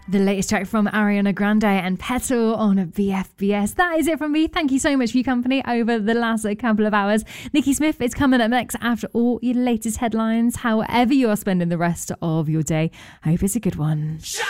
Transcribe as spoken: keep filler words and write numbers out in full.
The latest track from Ariana Grande and Petal on B F B S. That is it from me. Thank you so much for your company over the last couple of hours. Nikki Smith is coming up next after all your latest headlines. However you are spending the rest of your day, I hope it's a good one.